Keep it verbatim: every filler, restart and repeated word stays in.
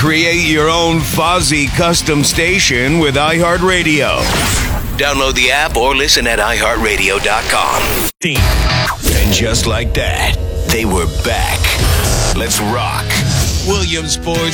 Create your own Fozzy custom station with iHeartRadio. Download the app or listen at i heart radio dot com. And just like that, they were back. Let's rock. Williamsport